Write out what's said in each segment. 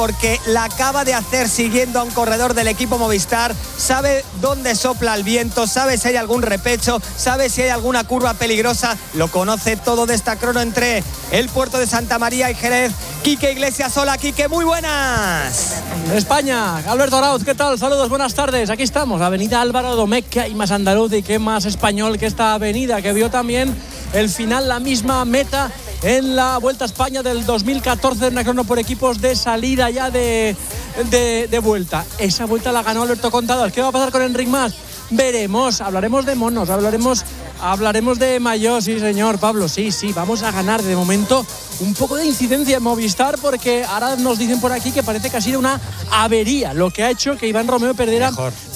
porque la acaba de hacer siguiendo a un corredor del equipo Movistar. Sabe dónde sopla el viento, sabe si hay algún repecho, sabe si hay alguna curva peligrosa. Lo conoce todo de esta crono entre el puerto de Santa María y Jerez. Quique Iglesias, hola Quique, muy buenas. España, Alberto Arauz, ¿qué tal? Saludos, buenas tardes. Aquí estamos, avenida Álvaro Domecq, que hay más andaluz y que más español que esta avenida, que vio también el final, la misma meta en la Vuelta a España del 2014, en una crono por equipos de salida ya de vuelta. Esa vuelta la ganó Alberto Contador. ¿Qué va a pasar con Enric Mas? Veremos, hablaremos de monos, hablaremos de maillot, sí señor, Pablo, sí, vamos a ganar de momento. Un poco de incidencia en Movistar, porque ahora nos dicen por aquí que parece que ha sido una avería lo que ha hecho que Iván Romeo perdiera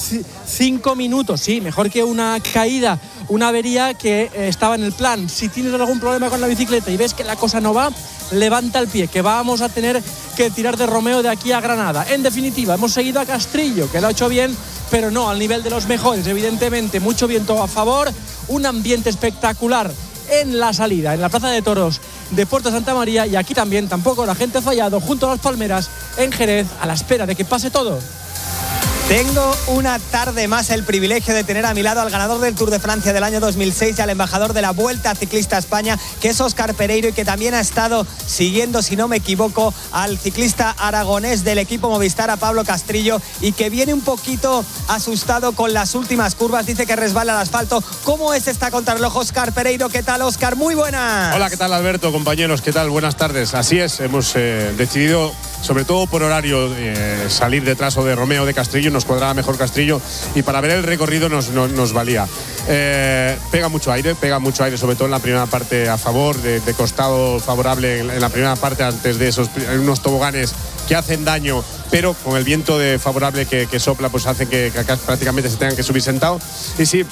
5 minutos. Sí, mejor que una caída, una avería que estaba en el plan. Si tienes algún problema con la bicicleta y ves que la cosa no va, levanta el pie, que vamos a tener que tirar de Romeo de aquí a Granada. En definitiva, hemos seguido a Castrillo, que lo ha hecho bien, pero no al nivel de los mejores, evidentemente. Mucho viento a favor, un ambiente espectacular en la salida, en la Plaza de Toros de Puerto Santa María, y aquí también tampoco la gente ha fallado, junto a las palmeras en Jerez, a la espera de que pase todo. Tengo una tarde más el privilegio de tener a mi lado al ganador del Tour de Francia del año 2006 y al embajador de la Vuelta Ciclista a España, que es Óscar Pereiro, y que también ha estado siguiendo, si no me equivoco, al ciclista aragonés del equipo Movistar, a Pablo Castrillo, y que viene un poquito asustado con las últimas curvas. Dice que resbala el asfalto. ¿Cómo es esta contrarreloj, Óscar Pereiro? ¿Qué tal, Óscar? Muy buenas. Hola, ¿qué tal, Alberto? Compañeros, ¿qué tal? Buenas tardes. Así es, hemos decidido, sobre todo por horario, salir detrás o de Romeo de Castrillo. Nos cuadraba mejor Castrillo, y para ver el recorrido nos valía. Pega mucho aire, sobre todo en la primera parte a favor, de costado favorable en la primera parte, antes de unos toboganes que hacen daño, pero con el viento favorable que sopla, pues hace que acá prácticamente se tengan que subir sentado. Y sí,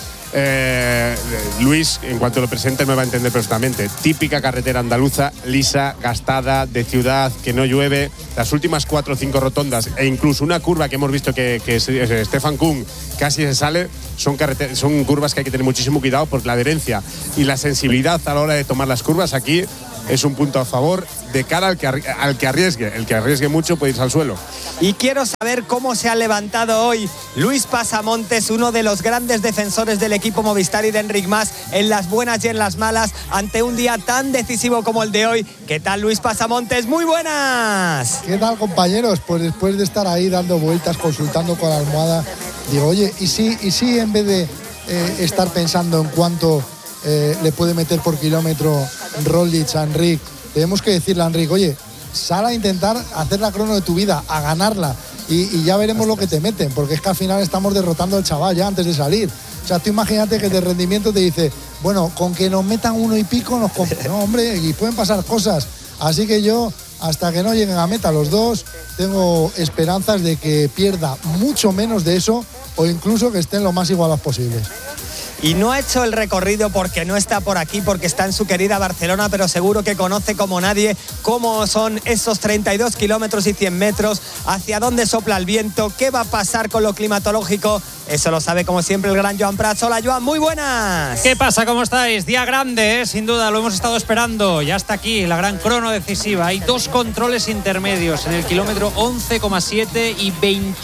Luis, en cuanto lo presente, me va a entender perfectamente. Típica carretera andaluza, lisa, gastada, de ciudad, que no llueve. Las últimas 4 o 5 rotondas, e incluso una curva que hemos visto que Stefan Kung casi se sale, son curvas que hay que tener muchísimo cuidado, porque la adherencia y la sensibilidad a la hora de tomar las curvas aquí es un punto a favor de cara al que arriesgue. El que arriesgue mucho puede irse al suelo. Y quiero saber cómo se ha levantado hoy Luis Pasamontes, uno de los grandes defensores del equipo Movistar y de Enric Mas, en las buenas y en las malas, ante un día tan decisivo como el de hoy. ¿Qué tal, Luis Pasamontes? ¡Muy buenas! ¿Qué tal, compañeros? Pues después de estar ahí dando vueltas, consultando con la almohada, digo, oye, ¿y si en vez de estar pensando en cuánto le puede meter por kilómetro Roglic a Enric, tenemos que decirle a Enric, oye, sal a intentar hacer la crono de tu vida, a ganarla, y ya veremos lo que te meten, porque es que al final estamos derrotando al chaval ya antes de salir. O sea, tú imagínate que de rendimiento te dice, bueno, con que nos metan 1 y pico nos compran. No, hombre, y pueden pasar cosas. Así que yo, hasta que no lleguen a meta los dos, tengo esperanzas de que pierda mucho menos de eso, o incluso que estén lo más igualados posibles. Y no ha hecho el recorrido porque no está por aquí, porque está en su querida Barcelona, pero seguro que conoce como nadie cómo son esos 32 kilómetros y 100 metros, hacia dónde sopla el viento, qué va a pasar con lo climatológico. Eso lo sabe como siempre el gran Joan Prats. Hola, Joan, muy buenas. ¿Qué pasa? ¿Cómo estáis? Día grande, sin duda, lo hemos estado esperando. Ya está aquí la gran crono decisiva. Hay 2 controles intermedios en el kilómetro 11,7 y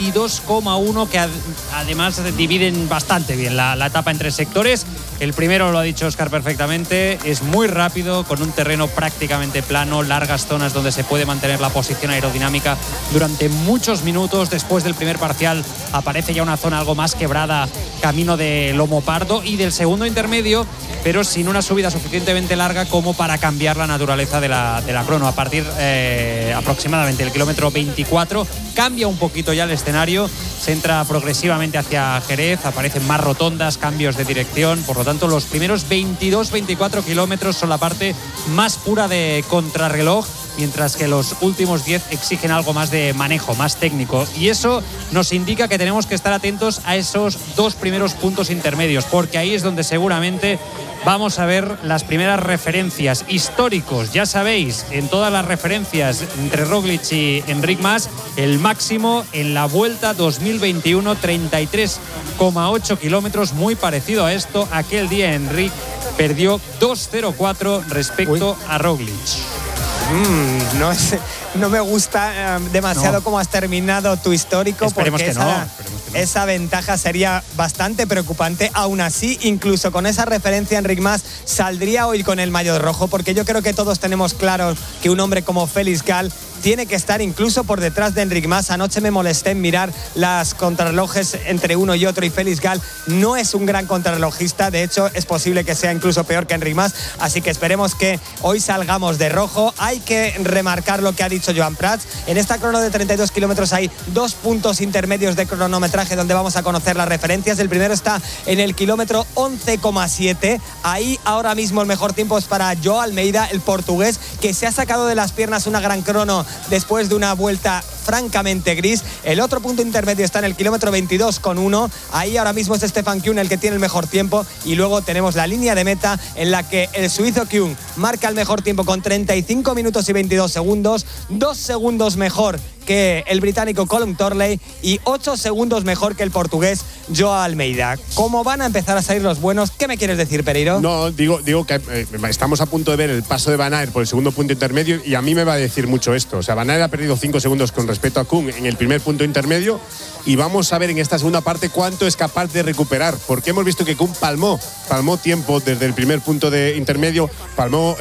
22,1, que además dividen bastante bien la etapa entre sectores. El primero, lo ha dicho Óscar perfectamente, es muy rápido, con un terreno prácticamente plano, largas zonas donde se puede mantener la posición aerodinámica durante muchos minutos. Después del primer parcial aparece ya una zona algo más quebrada, camino de Lomo Pardo, y del segundo intermedio, pero sin una subida suficientemente larga como para cambiar la naturaleza de la crono. A partir aproximadamente del kilómetro 24 cambia un poquito ya el escenario, se entra progresivamente hacia Jerez, aparecen más rotondas, cambios de dirección. Por lo tanto, los primeros 22-24 kilómetros son la parte más pura de contrarreloj, mientras que los últimos 10 exigen algo más de manejo, más técnico. Y eso nos indica que tenemos que estar atentos a esos 2 primeros puntos intermedios, porque ahí es donde seguramente vamos a ver las primeras referencias históricos. Ya sabéis, en todas las referencias entre Roglic y Enric Mas, el máximo en la Vuelta 2021, 33,8 kilómetros, muy parecido a esto. Aquel día Enric perdió 2.04 respecto a Roglic. No me gusta demasiado cómo has terminado tu histórico. Esperemos porque que no. Esa ventaja sería bastante preocupante. Aún así, incluso con esa referencia, Enric Mas saldría hoy con el maillot rojo, porque yo creo que todos tenemos claro que un hombre como Félix Gall tiene que estar incluso por detrás de Enric Mas. Anoche me molesté en mirar las contrarrelojes entre uno y otro, y Félix Gall no es un gran contrarrelojista. De hecho, es posible que sea incluso peor que Enric Mas. Así que esperemos que hoy salgamos de rojo. Hay que remarcar lo que ha dicho Joan Prats. En esta crono de 32 kilómetros hay 2 puntos intermedios de cronometraje donde vamos a conocer las referencias. El primero está en el kilómetro 11,7. Ahí ahora mismo el mejor tiempo es para Joao Almeida, el portugués, que se ha sacado de las piernas una gran crono después de una vuelta francamente gris. El otro punto intermedio está en el kilómetro 22,1. Ahí ahora mismo es Stefan Kuhn el que tiene el mejor tiempo, y luego tenemos la línea de meta en la que el suizo Kuhn marca el mejor tiempo con 35 minutos y 22 segundos, 2 segundos mejor que el británico Colm Torley y 8 segundos mejor que el portugués Joao Almeida. ¿Cómo van a empezar a salir los buenos? ¿Qué me quieres decir, Pereiro? No, digo que estamos a punto de ver el paso de Van Aert por el segundo punto intermedio, y a mí me va a decir mucho esto. O sea, Van Aert ha perdido 5 segundos con respecto a Kuhn en el primer punto intermedio, y vamos a ver en esta segunda parte cuánto es capaz de recuperar, porque hemos visto que Kuhn palmó tiempo desde el primer punto de intermedio, palmó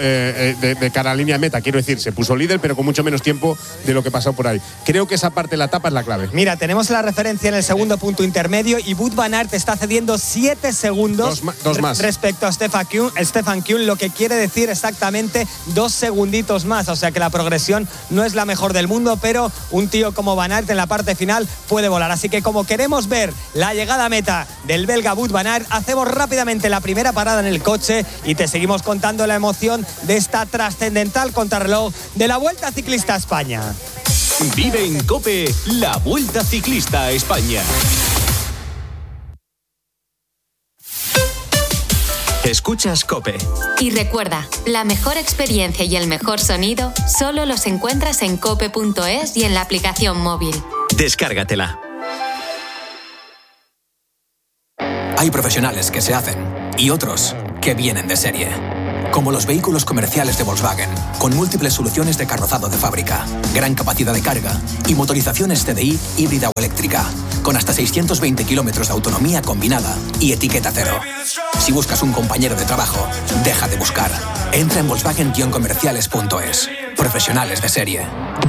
de cara a la línea de meta, quiero decir, se puso líder, pero con mucho menos tiempo de lo que pasó por ahí. Creo que esa parte de la etapa es la clave. Mira, tenemos la referencia en el segundo punto intermedio, y Wout van Aert está cediendo 7 segundos dos más respecto a Stefan Kuhn, lo que quiere decir exactamente 2 segunditos más. O sea que la progresión no es la mejor del mundo, pero un tío como Van Aert en la parte final puede volar. Así que como queremos ver la llegada a meta del belga Wout van Aert, hacemos rápidamente la primera parada en el coche y te seguimos contando la emoción de esta trascendental contrarreloj de la Vuelta Ciclista a España. Vive en COPE la Vuelta Ciclista a España. Escuchas COPE. Y recuerda, la mejor experiencia y el mejor sonido solo los encuentras en cope.es y en la aplicación móvil. Descárgatela. Hay profesionales que se hacen y otros que vienen de serie. Como los vehículos comerciales de Volkswagen, con múltiples soluciones de carrozado de fábrica, gran capacidad de carga y motorizaciones TDI híbrida o eléctrica, con hasta 620 kilómetros de autonomía combinada y etiqueta cero. Si buscas un compañero de trabajo, deja de buscar. Entra en Volkswagen-comerciales.es. Profesionales de serie.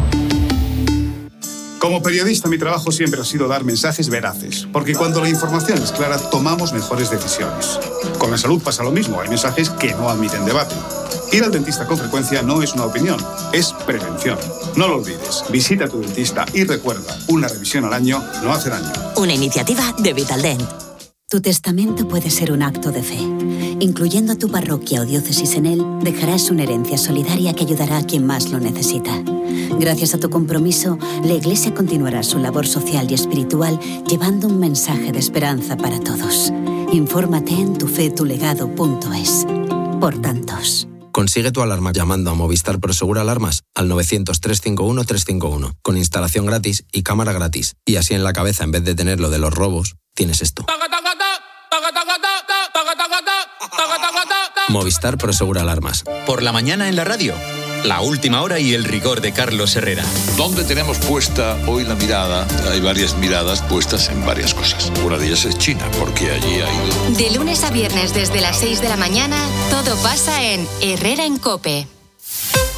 Como periodista, mi trabajo siempre ha sido dar mensajes veraces, porque cuando la información es clara, tomamos mejores decisiones. Con la salud pasa lo mismo, hay mensajes que no admiten debate. Ir al dentista con frecuencia no es una opinión, es prevención. No lo olvides, visita a tu dentista y recuerda, una revisión al año no hace daño. Una iniciativa de Vitaldent. Tu testamento puede ser un acto de fe. Incluyendo a tu parroquia o diócesis en él, dejarás una herencia solidaria que ayudará a quien más lo necesita. Gracias a tu compromiso, la Iglesia continuará su labor social y espiritual llevando un mensaje de esperanza para todos. Infórmate en tufetulegado.es. Por tantos. Consigue tu alarma llamando a Movistar Prosegur Alarmas al 900-351-351 con instalación gratis y cámara gratis. Y así en la cabeza, en vez de tener lo de los robos, tienes esto. Movistar Prosegur Alarmas. Por la mañana en la radio, la última hora y el rigor de Carlos Herrera. ¿Dónde tenemos puesta hoy la mirada? Hay varias miradas puestas en varias cosas. Una de ellas es China, porque allí ha ido... De lunes a viernes desde las 6 de la mañana, todo pasa en Herrera en COPE.